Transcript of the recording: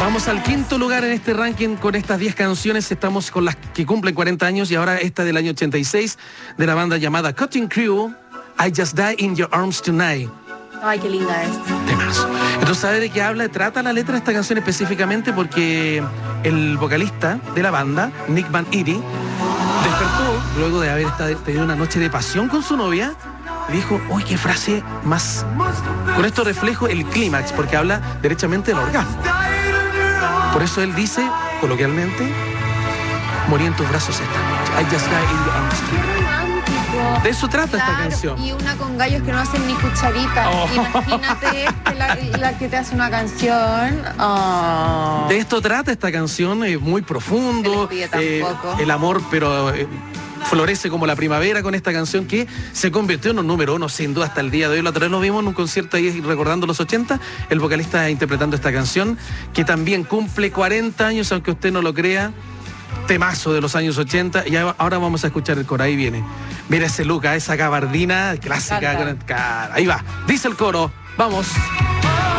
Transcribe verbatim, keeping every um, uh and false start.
Vamos al quinto lugar en este ranking con estas diez canciones. Estamos con las que cumplen cuarenta años y ahora esta del año ochenta y seis de la banda llamada Cutting Crew, I Just Die in Your Arms Tonight. Ay, qué linda es. Temazo. Entonces, ¿sabe de qué habla? Trata la letra de esta canción específicamente porque el vocalista de la banda, Nick Van Eaty, despertó luego de haber estado, tenido una noche de pasión con su novia y dijo, uy, qué frase más... Con esto reflejo el clímax, porque habla derechamente del orgasmo. Por eso él dice, coloquialmente, morí en tus brazos esta noche. I just died in your arms tonight. De eso trata, claro, esta canción. Y una con gallos que no hacen ni cucharita. Oh. Imagínate este, la, la que te hace una canción. Oh. De esto trata esta canción, es muy profundo. Eh, el amor, pero eh, florece como la primavera con esta canción que se convirtió en un número uno, sin duda, hasta el día de hoy. La otra vez lo vimos en un concierto ahí recordando los ochenta, el vocalista interpretando esta canción, que también cumple cuarenta años, aunque usted no lo crea. Temazo de los años ochenta, y ahora vamos a escuchar el coro, ahí viene. Mira ese look, esa gabardina clásica. Ahí va, dice el coro, vamos.